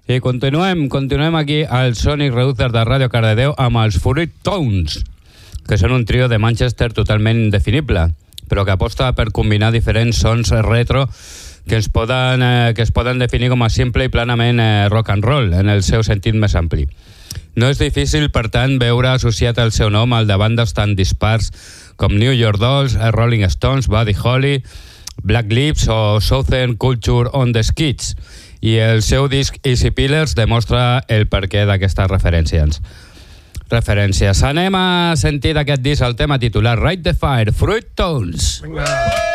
I continuem aquí al Sonic Reducer de Ràdio Cardedeu amb els Fruit Tones, que són un trio de Manchester totalment indefinible, però que aposta per combinar diferents sons retro que es poden definir com a simple i planament rock and roll, en el seu sentit més ampli. No és difícil, per tant, veure associat el seu nom al de bandes tan dispars com New York Dolls, Rolling Stones, Buddy Holly, Black Lips o Southern Culture on the Skids. I el seu disc Easy Pillars demostra el perquè d'aquestes referències. Anem a sentir d'aquest disc el tema titular Ride the Fire, Fruit Tones. Vinga.